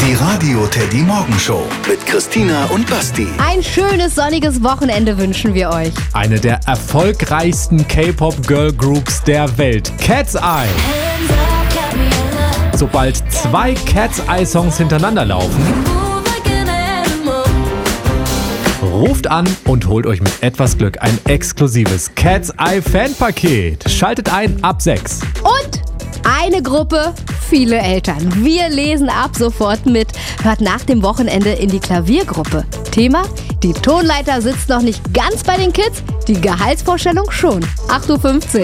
Die Radio Teddy Morgenshow mit Christina und Basti. Ein schönes sonniges Wochenende wünschen wir euch. Eine der erfolgreichsten K-Pop-Girl-Groups der Welt, Cat's Eye. Sobald 2 Cat's Eye-Songs hintereinander laufen, ruft an und holt euch mit etwas Glück ein exklusives Cat's Eye Fanpaket. Schaltet ein ab 6. Und eine Gruppe, viele Eltern. Wir lesen ab sofort mit. Hört nach dem Wochenende in die Klaviergruppe. Thema: Die Tonleiter sitzt noch nicht ganz bei den Kids, die Gehaltsvorstellung schon. 8:15 Uhr.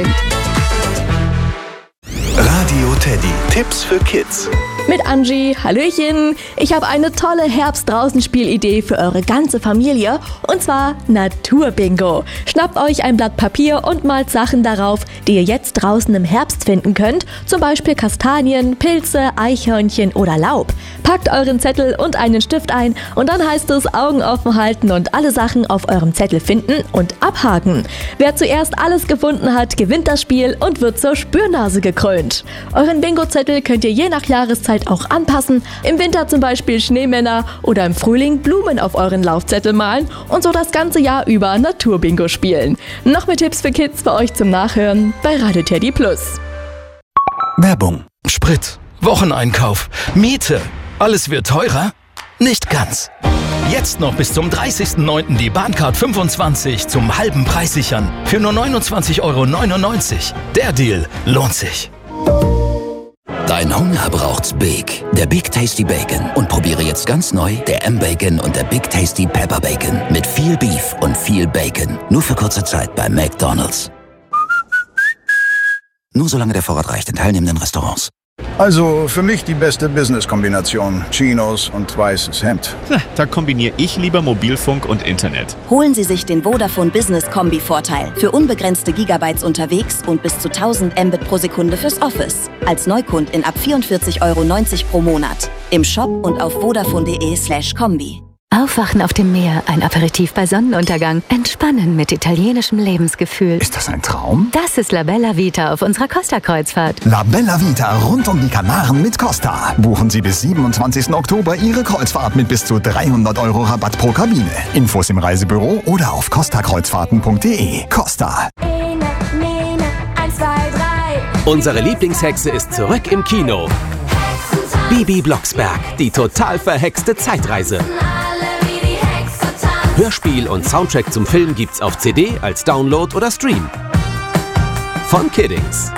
Radio Teddy. Tipps für Kids. Mit Angie, Hallöchen. Ich habe eine tolle Herbst-Draußen-Spielidee für eure ganze Familie, und zwar Naturbingo. Schnappt euch ein Blatt Papier und malt Sachen darauf, die ihr jetzt draußen im Herbst finden könnt, zum Beispiel Kastanien, Pilze, Eichhörnchen oder Laub. Packt euren Zettel und einen Stift ein und dann heißt es Augen offen halten und alle Sachen auf eurem Zettel finden und abhaken. Wer zuerst alles gefunden hat, gewinnt das Spiel und wird zur Spürnase gekrönt. Euren Bingo-Zettel könnt ihr je nach Jahreszeit auch anpassen. Im Winter zum Beispiel Schneemänner oder im Frühling Blumen auf euren Laufzettel malen und so das ganze Jahr über Naturbingo spielen. Noch mehr Tipps für Kids für euch zum Nachhören bei Radio Teddy Plus. Werbung. Sprit, Wocheneinkauf, Miete. Alles wird teurer? Nicht ganz. Jetzt noch bis zum 30.09. die Bahncard 25 zum halben Preis sichern. Für nur 29,99 €. Der Deal lohnt sich. Dein Hunger braucht's Big. Der Big Tasty Bacon. Und probiere jetzt ganz neu der M-Bacon und der Big Tasty Pepper Bacon. Mit viel Beef und viel Bacon. Nur für kurze Zeit bei McDonald's. Nur solange der Vorrat reicht in teilnehmenden Restaurants. Also für mich die beste Business-Kombination. Chinos und weißes Hemd. Da kombiniere ich lieber Mobilfunk und Internet. Holen Sie sich den Vodafone Business Kombi-Vorteil. Für unbegrenzte Gigabytes unterwegs und bis zu 1000 Mbit pro Sekunde fürs Office. Als Neukundin ab 44,90 € pro Monat. Im Shop und auf vodafone.de/kombi. Aufwachen auf dem Meer, ein Aperitif bei Sonnenuntergang, entspannen mit italienischem Lebensgefühl. Ist das ein Traum? Das ist La Bella Vita auf unserer Costa-Kreuzfahrt. La Bella Vita rund um die Kanaren mit Costa. Buchen Sie bis 27. Oktober Ihre Kreuzfahrt mit bis zu 300 € Rabatt pro Kabine. Infos im Reisebüro oder auf costakreuzfahrten.de. Costa. Unsere Lieblingshexe ist zurück im Kino. Bibi Blocksberg, die total verhexte Zeitreise. Hörspiel und Soundtrack zum Film gibt's auf CD, als Download oder Stream. Von Kiddings.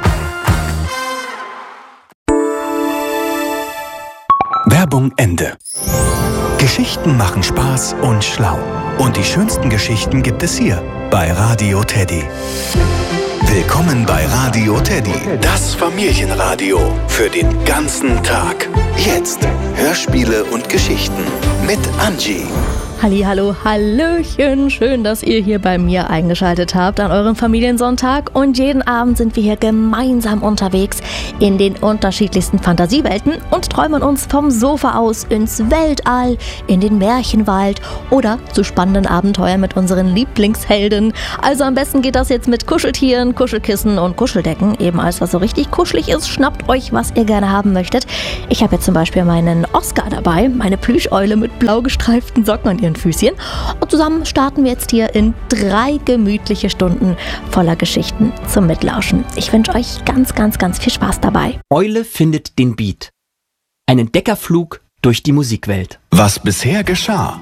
Werbung Ende. Geschichten machen Spaß und schlau. Und die schönsten Geschichten gibt es hier bei Radio Teddy. Willkommen bei Radio Teddy, das Familienradio für den ganzen Tag. Jetzt Hörspiele und Geschichten mit Angie. Hallihallo, Hallöchen, schön, dass ihr hier bei mir eingeschaltet habt an eurem Familiensonntag, und jeden Abend sind wir hier gemeinsam unterwegs in den unterschiedlichsten Fantasiewelten und träumen uns vom Sofa aus ins Weltall, in den Märchenwald oder zu spannenden Abenteuern mit unseren Lieblingshelden. Also am besten geht das jetzt mit Kuscheltieren, Kuschelkissen und Kuscheldecken, eben alles, was so richtig kuschelig ist. Schnappt euch, was ihr gerne haben möchtet. Ich habe jetzt zum Beispiel meinen Oscar dabei, meine Plüscheule mit blau gestreiften Socken an ihren Füßchen. Und zusammen starten wir jetzt hier in 3 gemütliche Stunden voller Geschichten zum Mitlauschen. Ich wünsche euch ganz, ganz, ganz viel Spaß dabei. Eule findet den Beat. Ein Entdeckerflug durch die Musikwelt. Was bisher geschah.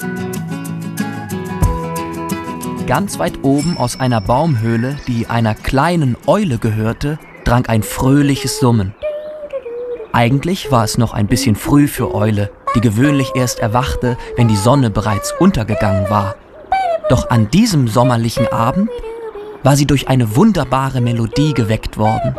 Ganz weit oben aus einer Baumhöhle, die einer kleinen Eule gehörte, drang ein fröhliches Summen. Eigentlich war es noch ein bisschen früh für Eule, die gewöhnlich erst erwachte, wenn die Sonne bereits untergegangen war. Doch an diesem sommerlichen Abend war sie durch eine wunderbare Melodie geweckt worden.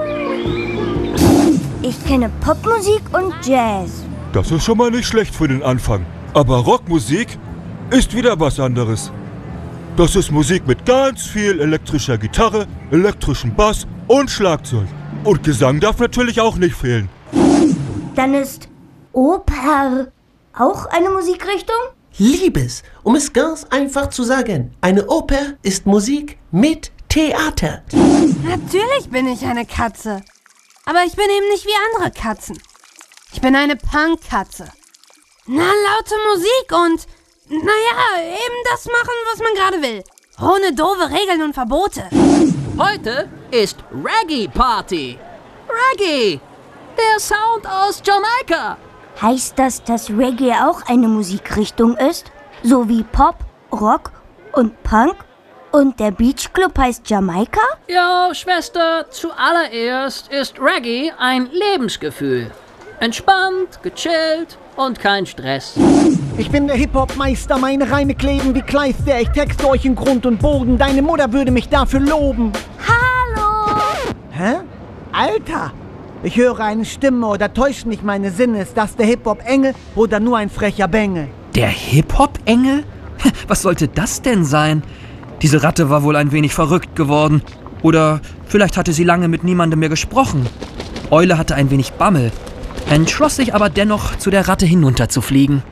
Ich kenne Popmusik und Jazz. Das ist schon mal nicht schlecht für den Anfang. Aber Rockmusik ist wieder was anderes. Das ist Musik mit ganz viel elektrischer Gitarre, elektrischem Bass und Schlagzeug. Und Gesang darf natürlich auch nicht fehlen. Dann ist Oper auch eine Musikrichtung? Liebes, um es ganz einfach zu sagen, eine Oper ist Musik mit Theater. Natürlich bin ich eine Katze. Aber ich bin eben nicht wie andere Katzen. Ich bin eine Punkkatze. Na, laute Musik und, naja, eben das machen, was man gerade will. Ohne doofe Regeln und Verbote. Heute ist Reggae Party. Reggae, der Sound aus Jamaika. Heißt das, dass Reggae auch eine Musikrichtung ist? So wie Pop, Rock und Punk? Und der Beach Club heißt Jamaika? Ja, Schwester, zuallererst ist Reggae ein Lebensgefühl. Entspannt, gechillt und kein Stress. Ich bin der Hip-Hop-Meister, meine Reime kleben wie Kleister. Ich texte euch in Grund und Boden, deine Mutter würde mich dafür loben. Hallo! Hä? Alter! Ich höre eine Stimme oder täuschen mich meine Sinne. Ist das der Hip-Hop-Engel oder nur ein frecher Bengel? Der Hip-Hop-Engel? Was sollte das denn sein? Diese Ratte war wohl ein wenig verrückt geworden. Oder vielleicht hatte sie lange mit niemandem mehr gesprochen. Eule hatte ein wenig Bammel, entschloss sich aber dennoch, zu der Ratte hinunterzufliegen.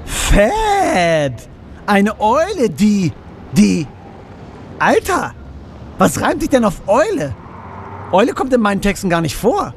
Fett! Eine Eule, die... Alter! Was reimt sich denn auf Eule? Eule kommt in meinen Texten gar nicht vor.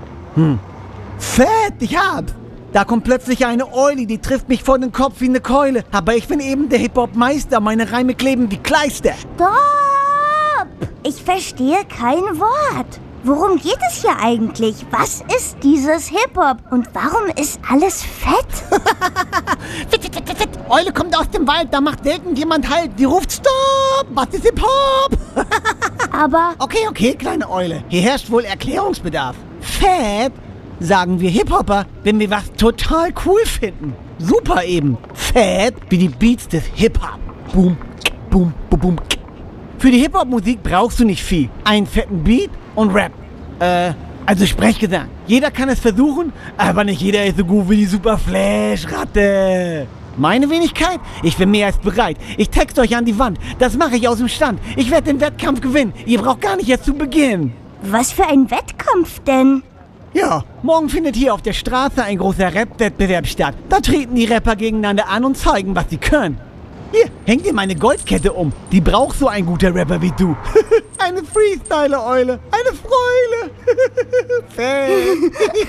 Fett, ich hab's! Da kommt plötzlich eine Eule, die trifft mich vor den Kopf wie eine Keule. Aber ich bin eben der Hip-Hop-Meister, meine Reime kleben wie Kleister. Stopp! Ich verstehe kein Wort. Worum geht es hier eigentlich? Was ist dieses Hip-Hop? Und warum ist alles fett? Fett. Eule kommt aus dem Wald, da macht irgendjemand Halt. Die ruft Stopp! Was ist Hip-Hop? Aber... Okay, kleine Eule. Hier herrscht wohl Erklärungsbedarf. Fett sagen wir Hip-Hopper, wenn wir was total cool finden. Super eben. Fett wie die Beats des Hip-Hop. Boom, boom, boom, boom. Für die Hip-Hop-Musik brauchst du nicht viel. Einen fetten Beat und Rap. Also Sprechgesang. Jeder kann es versuchen, aber nicht jeder ist so gut wie die Super Flash-Ratte. Meine Wenigkeit? Ich bin mehr als bereit. Ich texte euch an die Wand. Das mache ich aus dem Stand. Ich werde den Wettkampf gewinnen. Ihr braucht gar nicht erst zu beginnen. Was für ein Wettkampf denn? Ja, morgen findet hier auf der Straße ein großer Rap-Wettbewerb statt. Da treten die Rapper gegeneinander an und zeigen, was sie können. Hier, häng dir meine Goldkette um. Die braucht so ein guter Rapper wie du. Eine Freestyler-Eule. Eine Freule.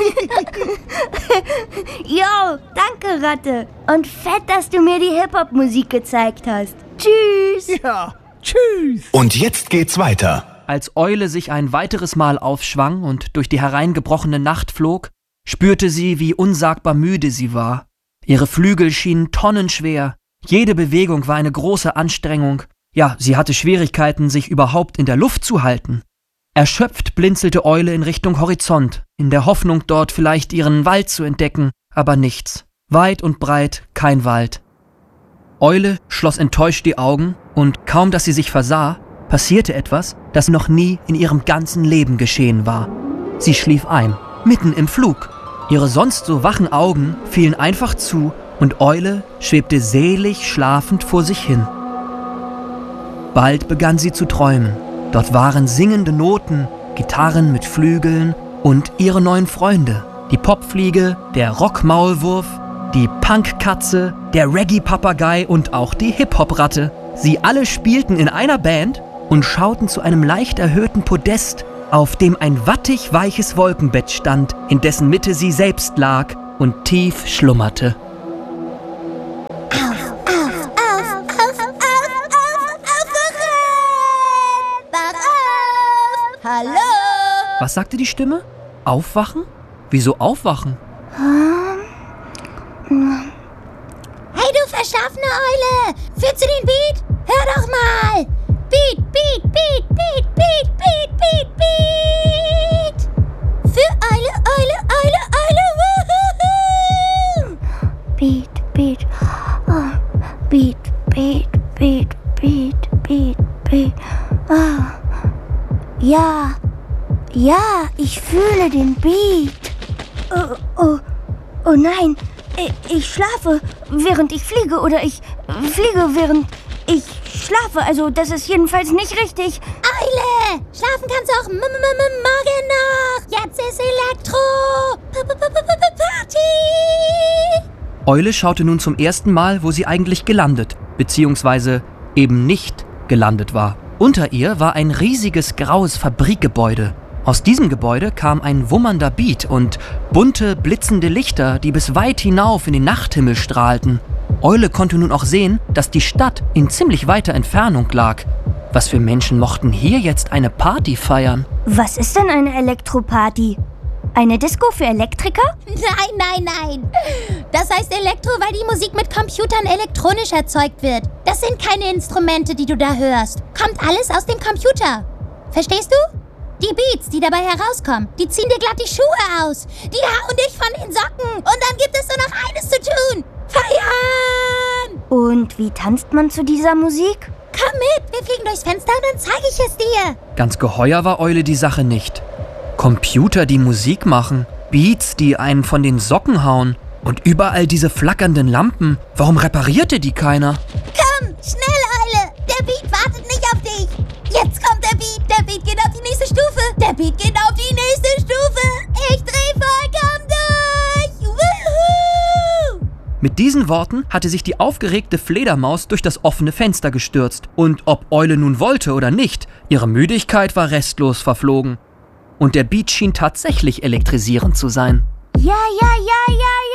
Jo, danke, Ratte. Und fett, dass du mir die Hip-Hop-Musik gezeigt hast. Tschüss. Ja, tschüss. Und jetzt geht's weiter. Als Eule sich ein weiteres Mal aufschwang und durch die hereingebrochene Nacht flog, spürte sie, wie unsagbar müde sie war. Ihre Flügel schienen tonnenschwer. Jede Bewegung war eine große Anstrengung. Ja, sie hatte Schwierigkeiten, sich überhaupt in der Luft zu halten. Erschöpft blinzelte Eule in Richtung Horizont, in der Hoffnung, dort vielleicht ihren Wald zu entdecken, aber nichts. Weit und breit kein Wald. Eule schloss enttäuscht die Augen und kaum, dass sie sich versah, passierte etwas, das noch nie in ihrem ganzen Leben geschehen war. Sie schlief ein, mitten im Flug. Ihre sonst so wachen Augen fielen einfach zu und Eule schwebte selig schlafend vor sich hin. Bald begann sie zu träumen. Dort waren singende Noten, Gitarren mit Flügeln und ihre neuen Freunde. Die Popfliege, der Rockmaulwurf, die Punkkatze, der Reggae-Papagei und auch die Hip-Hop-Ratte. Sie alle spielten in einer Band und schauten zu einem leicht erhöhten Podest, auf dem ein wattig weiches Wolkenbett stand, in dessen Mitte sie selbst lag und tief schlummerte. Hallo? Was sagte die Stimme? Aufwachen? Wieso aufwachen? Hey, du verschlafene Eule! Fühlst du den Beat? Hör doch mal! Beat, Beat, Beat, Beat, Beat, Beat, Beat, Beat! Für Eule, Eule, Eule, Eule! Woohoo! Beat, Beat, oh. Beat, Beat, Beat, Beat, Beat, Beat. Oh. Ja, ich fühle den Beat. Oh nein, ich schlafe, während ich fliege, oder ich fliege, während ich schlafe. Also, das ist jedenfalls nicht richtig. Eule, schlafen kannst du auch morgen noch. Jetzt ist Elektro-Party. Eule schaute nun zum ersten Mal, wo sie eigentlich gelandet, beziehungsweise eben nicht gelandet war. Unter ihr war ein riesiges graues Fabrikgebäude. Aus diesem Gebäude kam ein wummernder Beat und bunte, blitzende Lichter, die bis weit hinauf in den Nachthimmel strahlten. Eule konnte nun auch sehen, dass die Stadt in ziemlich weiter Entfernung lag. Was für Menschen mochten hier jetzt eine Party feiern? Was ist denn eine Elektroparty? Eine Disco für Elektriker? Nein. Das heißt Elektro, weil die Musik mit Computern elektronisch erzeugt wird. Das sind keine Instrumente, die du da hörst. Kommt alles aus dem Computer. Verstehst du? Die Beats, die dabei herauskommen, die ziehen dir glatt die Schuhe aus. Die hauen dich von den Socken. Und dann gibt es nur noch eines zu tun. Feiern! Und wie tanzt man zu dieser Musik? Komm mit, wir fliegen durchs Fenster und dann zeige ich es dir. Ganz geheuer war Eule die Sache nicht. Computer, die Musik machen, Beats, die einen von den Socken hauen und überall diese flackernden Lampen. Warum reparierte die keiner? Komm, schnell, Eule. Der Beat wartet nicht auf dich. Jetzt kommt der Beat. Der Beat geht auf die nächste Stufe. Der Beat geht auf die nächste Stufe. Ich dreh vollkommen durch. Woohoo! Mit diesen Worten hatte sich die aufgeregte Fledermaus durch das offene Fenster gestürzt. Und ob Eule nun wollte oder nicht, ihre Müdigkeit war restlos verflogen. Und der Beat schien tatsächlich elektrisierend zu sein. Ja.